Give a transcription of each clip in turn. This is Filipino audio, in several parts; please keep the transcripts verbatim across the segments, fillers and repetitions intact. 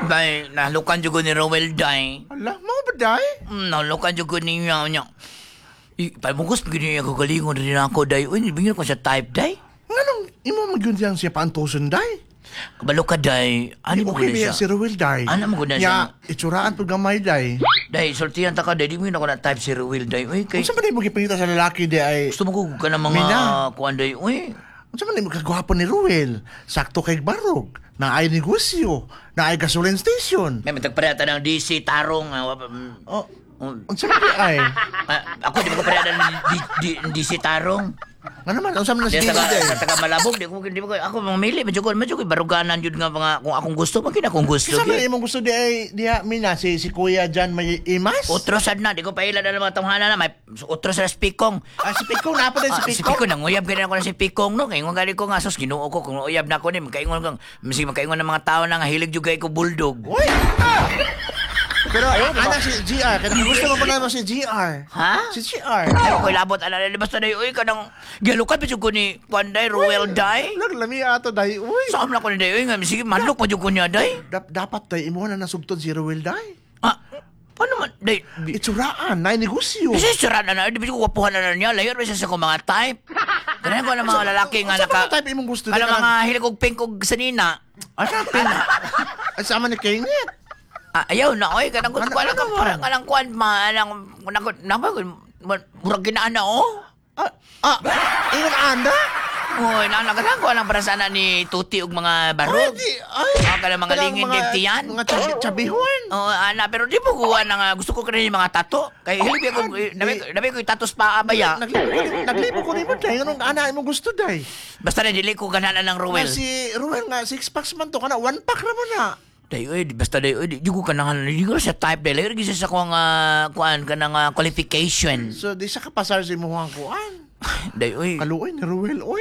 Day, nalukan jud ko ni Rowel, day. Ala, mga ba day? Mm, nalukan jud ko niya, niya. Ipamugos, pagin niya kagalingon rin ako, day. Uy, nibingin ko siya type, day. Nga nang, imo magyun siyang siya paantosan day. Kabalo ka, day. Ano mo Okay guna niya siya? si Ruel day. Ano mo guna Ya, siya? itsuraan pag gamay day. Day, sultihan ta ka, day. Di mo yun ako na type si Rowel, day. Uy, kay... Kung saan ba mo gipangita sa lalaki day ay... Gusto mo ko ka ng mga Mina. kuan, day. Uy, Kung saan ba mo kagwapo ni Ruel? Sakto kay Barog. Na ay negosyo. Na ay gasoline station. may matagparehata ng D C Tarong. ah, wap- mm, Oh, oh, kung saan ba ay... ah, ako, di mo ko parehata ng D- D- D C Tarong. Nga naman, kung saan na Di sige sa day. sa taga Malabog, di ko di ko ako mamili, medyo ko medyo ko baruganan jud nga mga kung akong gusto, magkina akong gusto. Kung saan ba gyud. imong gusto di ay... Diya, Mina, si, si Kuya Jan may imas? Utrosad na, di ko pa ilan na mga tunghanan na may utros na si Pikong. Ah, si Piko, napa din Ah, si si Piko. Pikong nanguyab gani ako na si Pikong no, kay ngali ko nga sus Ginoo ko kung uyab na ko ni magkaingon kang misig magkaingon ng mga tao na nga hilig jud kay ko bulldog. Uy! Ah! Pero, anak si G R, kaya gusto mo pa naman si G R. Ha? Si G R. Ay ko labot ala ni basta day uy kanang gilukan pa jud ko ni Panday Royal Day. Naglami ato day. Uy! Sa na ko ni day uy nga misig manlok pa jud ko niya day. Dap- dapat day, imo na nasugtod si Ruel day. Ah, paano man day? Itsuraan, na negosyo. Kasi sira na na, di ba ko kapuhan na na niya, layo rin siya sa kong mga type. Ganyan ko ng mga lalaki nga Sa naka... mga type imong gusto? Ano Di ka mga hilig og pink og sanina. Ay, sa pin. Ay, sama ni Kenneth. Ah, ayaw na, oy, kanang gusto Ano- ko lang ano ka naman? parang kanang kuan ma, anang, nako, nako, murag ginaan na, oh. Ah, ah, ingon anda? Oy, nalagasan ko lang para sana ni Tuti og mga Ay, barog. di, ay. Ah, kanang mga Kanang lingin mga- kay tiyan. Mga chabi, chabihon. Oh, ana, pero di mo kuha na nga, gusto ko kanina yung mga tato. Kay hilig ko, nabi, nabi ko yung tatos pa abaya. Naglipo ko ni- naglipo ko ni mo day. Anong ana imong gusto day? Basta na dili ko gananan ng Ruel. Nga si Ruel nga, six packs man to. Kana, one pack na mo na. Day, oy, basta day, oy, di di ko kanang, di ko siya type day. Layo rin siya sa kong, uh, kuan, kanang uh, qualification. So, di sa kapasar si Muhang Kuan. Day, oy, Kaluoy ni Ruel, oy.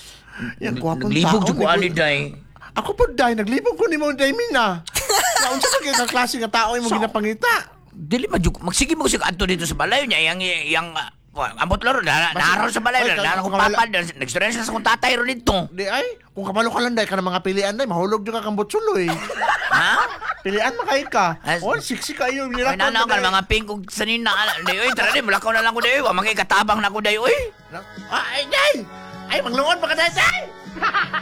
Yan, gwapong naglibog tao, jud ko ni- ani day. Ako po, day. Naglibog ko ni mo, day, Mina. Naunsa pa kayo ka klase nga tao yung So- ginapangita. Dili majuk, magsige mo siya adto dito sa balay niya, yang, yang, uh, ambot laro, na, naraw sa balay, Oy, na, na, akong kung- papa, nag-experience na sa kong tatay ro dito. Di ay, kung kabalo ka lang, day, ka ng mga pilian, day, mahulog yung kakang butsuloy. Ha? Pilian makay ka. As- Oh, siksi kayo. Oy, nanaw ka ng mga pink ug sanina, day, oy, tara din, mulakaw na lang ko, day, wa, magay katabang na ko, day, oy. Ay, day! Ay, maglungod pa ka, day, day!